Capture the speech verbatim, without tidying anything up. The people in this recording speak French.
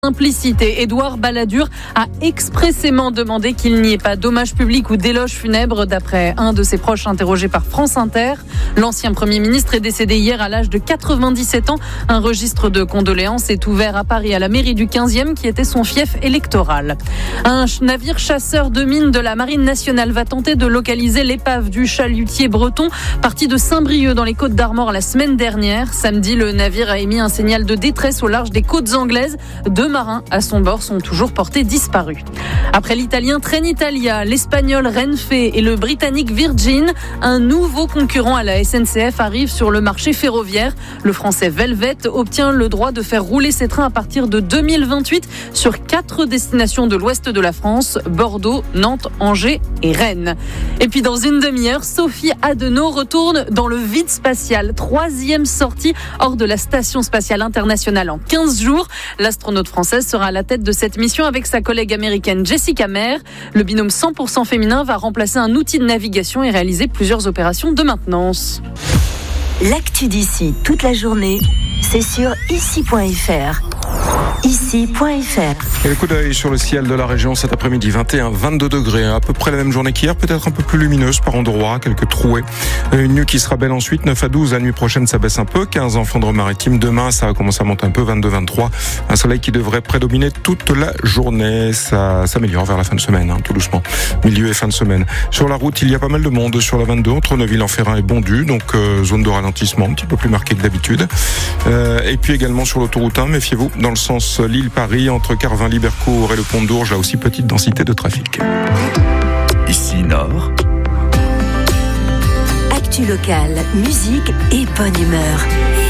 Simplicité. Édouard Balladur a expressément demandé qu'il n'y ait pas d'hommage public ou d'éloge funèbre, d'après un de ses proches interrogé par France Inter. L'ancien Premier ministre est décédé hier à l'âge de quatre-vingt-dix-sept ans. Un registre de condoléances est ouvert à Paris, à la mairie du quinzième, qui était son fief électoral. Un navire chasseur de mines de la Marine nationale va tenter de localiser l'épave du chalutier breton, parti de Saint-Brieuc dans les Côtes d'Armor la semaine dernière. Samedi, le navire a émis un signal de détresse au large des côtes anglaises. Deux marins à son bord sont toujours portés disparus. Après l'italien Trenitalia, l'espagnol Renfe et le britannique Virgin, un nouveau concurrent à la S N C F arrive sur le marché ferroviaire. Le français Velvet obtient le droit de faire rouler ses trains à partir de deux mille vingt-huit sur quatre destinations de l'ouest de la France: Bordeaux, Nantes, Angers et Rennes. Et puis dans une demi-heure, Sophie Adenau retourne dans le vide spatial. Troisième sortie hors de la Station spatiale internationale en quinze jours. L'astronaute française sera à la tête de cette mission avec sa collègue américaine Jessica Meir. Le binôme cent pour cent féminin va remplacer un outil de navigation et réaliser plusieurs opérations de maintenance. L'actu d'ici toute la journée, c'est sur ici point f r. ici point f r. Et le coup d'œil sur le ciel de la région cet après-midi, vingt et un à vingt-deux degrés, à peu près la même journée qu'hier, peut-être un peu plus lumineuse par endroits, quelques trouées. Une nuit qui sera belle ensuite, neuf à douze, la nuit prochaine ça baisse un peu, quinze en Flandre-Maritime, demain ça commence à monter un peu, vingt-deux à vingt-trois, un soleil qui devrait prédominer toute la journée, ça s'améliore vers la fin de semaine, hein, tout doucement, milieu et fin de semaine. Sur la route, il y a pas mal de monde sur la vingt-deux, entre Neuville-en-Ferrain et Bondu, donc euh, zone de ralentissement, un petit peu plus marquée que d'habitude. Euh, et puis également sur l'autoroute un, méfiez-vous, dans le sens Lille-Paris, entre Carvin, Libercourt et le Pont d'Ourge, là aussi petite densité de trafic. Ici Nord. Actu locale, musique et bonne humeur.